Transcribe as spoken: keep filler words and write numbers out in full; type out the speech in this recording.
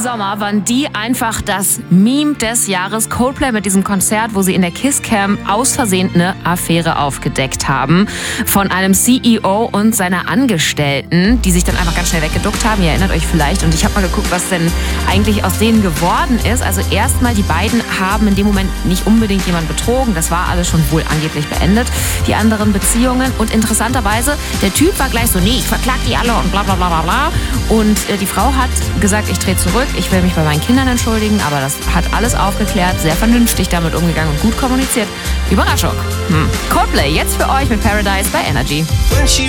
Sommer waren die einfach das Meme des Jahres. Coldplay mit diesem Konzert, wo sie in der Kisscam aus Versehen eine Affäre aufgedeckt haben von einem C E O und seiner Angestellten, die sich dann einfach ganz schnell weggeduckt haben. Ihr erinnert euch vielleicht. Und ich habe mal geguckt, was denn eigentlich aus denen geworden ist. Also erstmal, die beiden haben in dem Moment nicht unbedingt jemanden betrogen. Das war alles schon wohl angeblich beendet, die anderen Beziehungen. Und interessanterweise, der Typ war gleich so, nee, ich verklag die alle und bla bla bla bla bla. Und äh, die Frau hat gesagt, ich drehe zurück, ich will mich bei meinen Kindern entschuldigen, aber das hat alles aufgeklärt, sehr vernünftig damit umgegangen und gut kommuniziert. Überraschung. Hm. Coldplay jetzt für euch mit Paradise bei Energy. When she